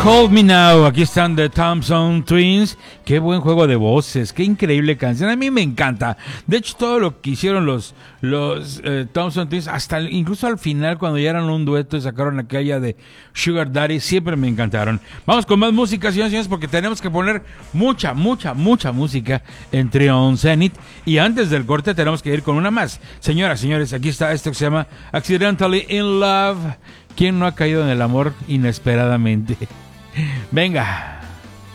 Hold Me Now, aquí están The Thompson Twins. Qué buen juego de voces, qué increíble canción. A mí me encanta. De hecho, todo lo que hicieron los Thompson Twins, hasta incluso al final, cuando ya eran un dueto y sacaron aquella de Sugar Daddy, siempre me encantaron. Vamos con más música, señores y señores, porque tenemos que poner mucha música en Trion Zenith. Y antes del corte tenemos que ir con una más. Señoras, señores, aquí está esto que se llama Accidentally in Love. ¿Quién no ha caído en el amor inesperadamente? Venga.